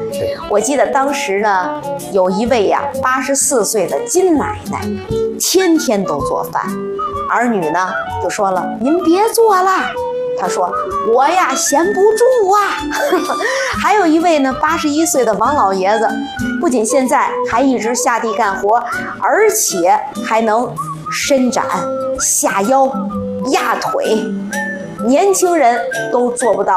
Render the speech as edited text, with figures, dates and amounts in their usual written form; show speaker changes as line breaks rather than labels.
我记得当时呢，有一位呀84岁的金奶奶，天天都做饭，儿女呢就说了：“您别做了。”她说：“我呀闲不住啊。”还有一位呢81岁的王老爷子，不仅现在还一直下地干活，而且还能伸展、下腰、压腿，年轻人都做不到